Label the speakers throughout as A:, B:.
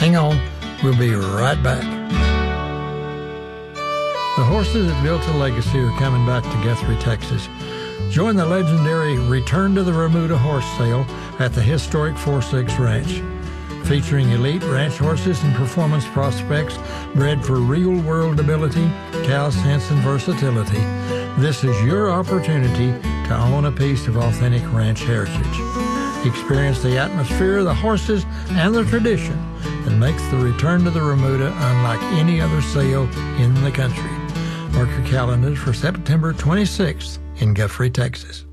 A: Hang on, we'll be right back. The horses that built a legacy are coming back to Guthrie, Texas. Join the legendary Return to the Remuda horse sale at the historic 4-6 Ranch. Featuring elite ranch horses and performance prospects bred for real-world ability, cow sense, and versatility, this is your opportunity to own a piece of authentic ranch heritage. Experience the atmosphere, the horses, and the tradition that makes the Return to the Remuda unlike any other sale in the country. Mark your calendars for September 26th in Guthrie, Texas.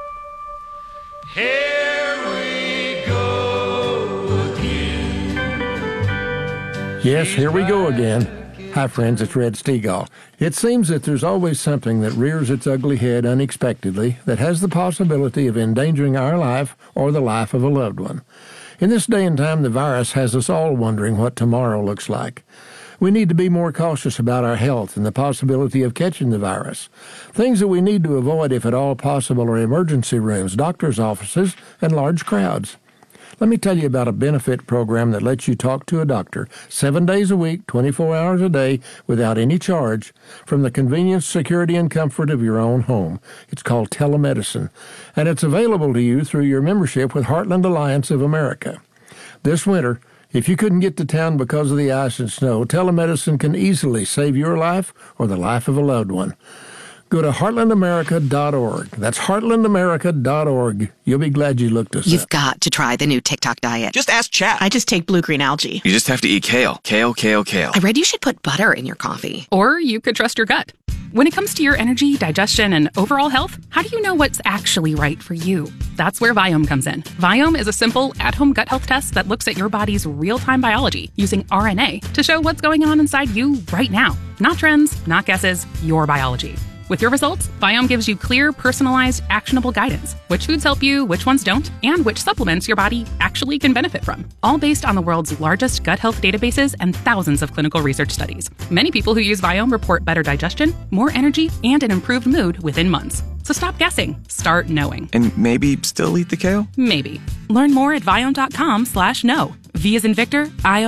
B: Here we go again.
C: Yes, here we go again. Hi, friends, it's Red Stegall. It seems that there's always something that rears its ugly head unexpectedly that has the possibility of endangering our life or the life of a loved one. In this day and time, the virus has us all wondering what tomorrow looks like. We need to be more cautious about our health and the possibility of catching the virus. Things that we need to avoid, if at all possible, are emergency rooms, doctor's offices, and large crowds. Let me tell you about a benefit program that lets you talk to a doctor 7 days a week, 24 hours a day, without any charge, from the convenience, security, and comfort of your own home. It's called telemedicine, and it's available to you through your membership with Heartland Alliance of America. This winter, if you couldn't get to town because of the ice and snow, telemedicine can easily save your life or the life of a loved one. Go to heartlandamerica.org. That's heartlandamerica.org. You'll be glad you looked us up.
D: You've got to try the new TikTok diet.
E: Just ask chat.
D: I just take blue-green algae.
E: You just have to eat kale. Kale, kale, kale.
D: I read you should put butter in your coffee.
F: Or you could trust your gut. When it comes to your energy, digestion, and overall health, how do you know what's actually right for you? That's where Viome comes in. Viome is a simple, at-home gut health test that looks at your body's real-time biology using RNA to show what's going on inside you right now. Not trends, not guesses, your biology. With your results, Viome gives you clear, personalized, actionable guidance. Which foods help you, which ones don't, and which supplements your body actually can benefit from. All based on the world's largest gut health databases and thousands of clinical research studies. Many people who use Viome report better digestion, more energy, and an improved mood within months. So stop guessing. Start knowing.
E: And maybe still eat the kale?
F: Maybe. Learn more at Viome.com/know. V as in Victor,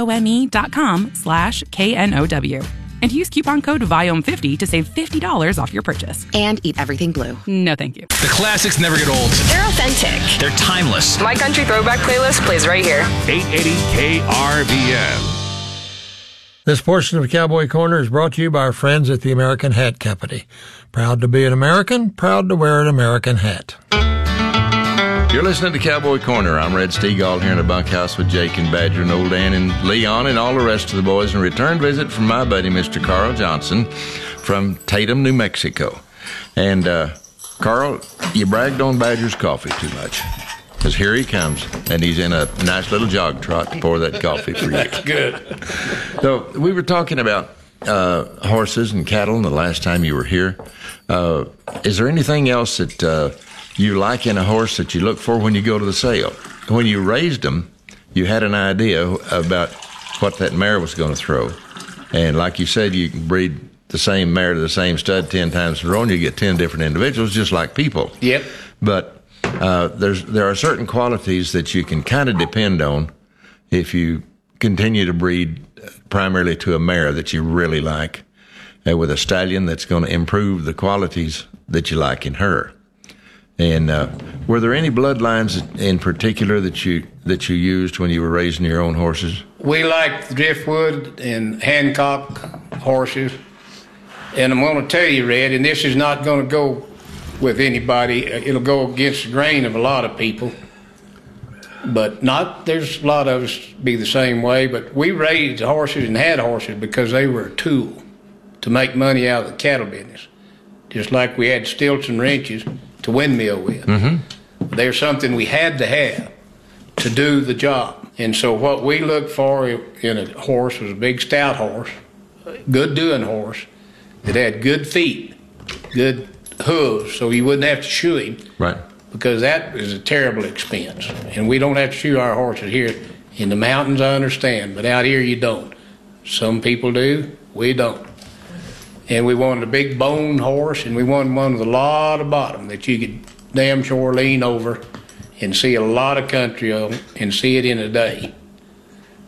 F: IOME.com/KNOW. And use coupon code VIOME50 to save $50 off your purchase.
D: And eat everything blue.
F: No, thank you.
G: The classics never get old.
H: They're authentic.
G: They're timeless.
H: My Country Throwback playlist plays right here.
B: 880 KRVN.
A: This portion of Cowboy Corner is brought to you by our friends at the American Hat Company. Proud to be an American, proud to wear an American hat.
I: You're listening to Cowboy Corner. I'm Red Stegall here in the bunkhouse with Jake and Badger and Old Dan and Leon and all the rest of the boys. And a return visit from my buddy, Mr. Carl Johnson from Tatum, New Mexico. And, Carl, you bragged on Badger's coffee too much. Because here he comes, and he's in a nice little jog trot to pour that coffee for you.
J: That's good.
I: So we were talking about horses and cattle the last time you were here. Is there anything else that you like in a horse that you look for when you go to the sale? When you raised them, you had an idea about what that mare was going to throw. And like you said, you can breed the same mare to the same stud 10 times in a row, and you get 10 different individuals, just like people.
J: Yep.
I: But there are certain qualities that you can kind of depend on if you continue to breed primarily to a mare that you really like, with a stallion that's going to improve the qualities that you like in her. And were there any bloodlines in particular that you used when you were raising your own horses?
J: We like the Driftwood and Hancock horses. And I'm going to tell you, Red, and this is not going to go with anybody. It'll go against the grain of a lot of people. But there's a lot of us be the same way. But we raised horses and had horses because they were a tool to make money out of the cattle business. Just like we had stilts and wrenches to windmill with. Mm-hmm. They're something we had to have to do the job. And so what we looked for in a horse was a big stout horse, good doing horse, that had good feet, good hooves, so you wouldn't have to shoe him. Right. Because that is a terrible expense. And we don't have to shoe our horses here. In the mountains, I understand, but out here you don't. Some people do, we don't. And we wanted a big bone horse, and we wanted one with a lot of bottom that you could damn sure lean over and see a lot of country on and see it in a day.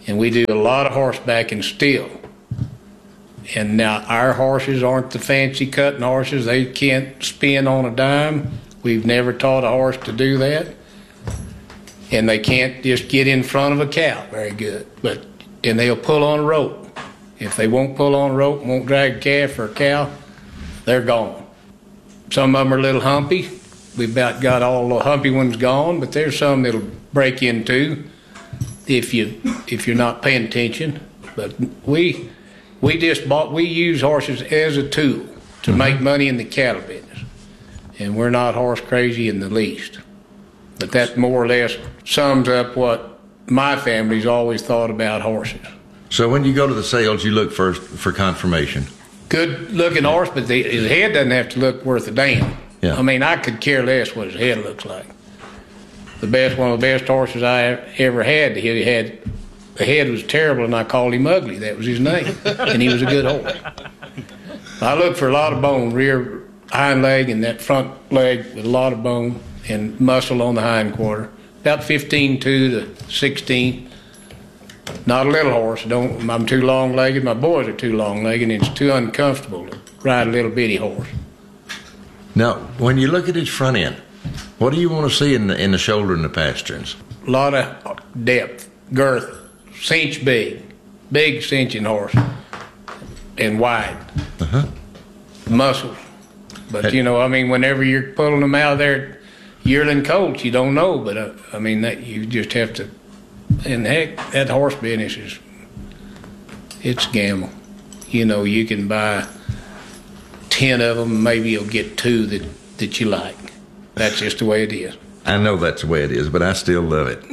J: and we do a lot of horsebacking still. And now our horses aren't the fancy cutting horses. They can't spin on a dime. We've never taught a horse to do that. And they can't just get in front of a cow very good. And they'll pull on a rope. If they won't pull on a rope, won't drag a calf or a cow, they're gone. Some of them are a little humpy. We've about got all the humpy ones gone, but there's some that'll break in too if you're not paying attention. But we use horses as a tool to make money in the cattle business, and we're not horse crazy in the least. But that more or less sums up what my family's always thought about horses.
I: So when you go to the sales, you look first for conformation.
J: Good looking horse, but his head doesn't have to look worth a damn.
I: Yeah.
J: I mean, I could care less what his head looks like. One of the best horses I ever had, the head was terrible, and I called him Ugly. That was his name, and he was a good horse. I look for a lot of bone, rear hind leg and that front leg with a lot of bone and muscle on the hind quarter. About 15.2 to 16. Not a little horse. I'm too long-legged. My boys are too long-legged, and it's too uncomfortable to ride a little bitty horse.
I: Now, when you look at his front end, what do you want to see in the shoulder and the pasterns?
J: A lot of depth, girth, cinch big cinching horse, and wide. Muscles. But, whenever you're pulling them out of there, yearling colts, you don't know. But, you just have to. And heck, that horse business it's a gamble. You can buy 10 of them, maybe you'll get 2 that you like. That's just the way it is.
I: I know that's the way it is, but I still love it.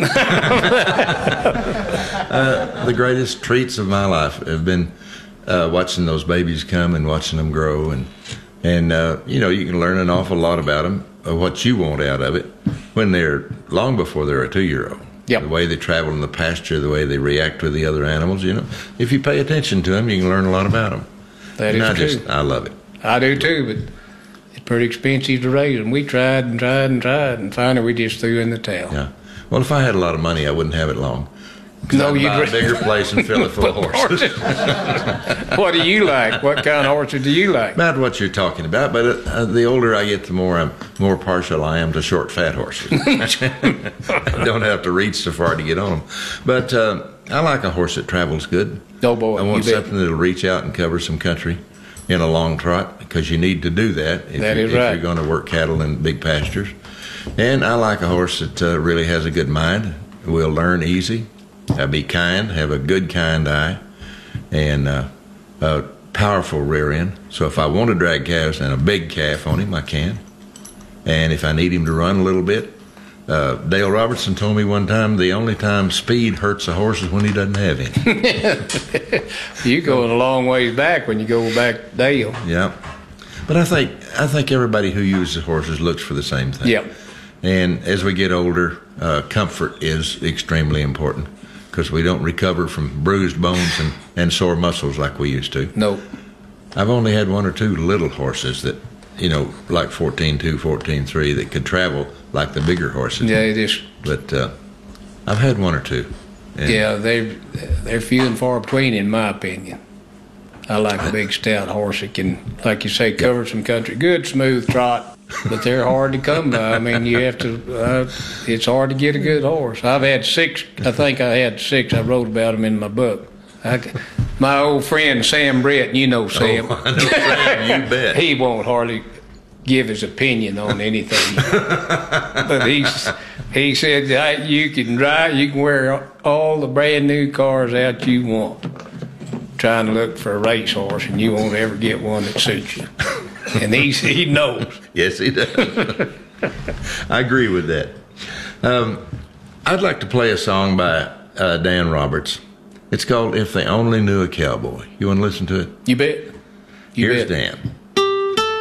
I: The greatest treats of my life have been watching those babies come and watching them grow. And you can learn an awful lot about them, what you want out of it, when they're long before they're a 2-year-old.
J: Yep.
I: The way they travel in the pasture, the way they react with the other animals, If you pay attention to them, you can learn a lot about them.
J: That is true.
I: I love it.
J: I do too, but it's pretty expensive to raise them. We tried, and finally we just threw in the towel.
I: Yeah. Well, if I had a lot of money, I wouldn't have it long.
J: No,
I: you'd buy a bigger place and fill it full of horses.
J: What do you like? What kind of horses do you like?
I: Not what you're talking about, but the older I get, the more partial I am to short, fat horses. I don't have to reach so far to get on them. But I like a horse that travels good.
J: Oh, boy.
I: I want something that'll reach out and cover some country in a long trot, because you need to do that if you're going to work cattle in big pastures. And I like a horse that really has a good mind, will learn easy, be kind, have a good, kind eye, and a powerful rear end. So if I want to drag calves and a big calf on him, I can. And if I need him to run a little bit, Dale Robertson told me one time the only time speed hurts a horse is when he doesn't have any.
J: You're going a long ways back when you go back to Dale.
I: Yeah. But I think everybody who uses horses looks for the same thing.
J: Yep.
I: And as we get older, comfort is extremely important, because we don't recover from bruised bones and sore muscles like we used to.
J: Nope.
I: I've only had 1 or 2 little horses that, like 14.2, 14.3, that could travel like the bigger horses.
J: Yeah, it is.
I: But I've had 1 or 2.
J: Yeah, they're few and far between, in my opinion. I like a big, stout horse that can, like you say, cover some country. Good, smooth trot, but they're hard to come by. You have to, it's hard to get a good horse. I've had 6, I think I had 6. I wrote about them in my book. My old friend Sam Brett, Sam.
I: Oh, I know Sam, you bet.
J: He won't hardly give his opinion on anything. But he said, you can drive, you can wear all the brand new cars out you want, trying to look for a racehorse, and you won't ever get one that suits you. And he knows.
I: Yes, he does. I agree with that. I'd like to play a song by Dan Roberts. It's called If They Only Knew a Cowboy. You want to listen to it?
J: You bet.
I: Here's Dan.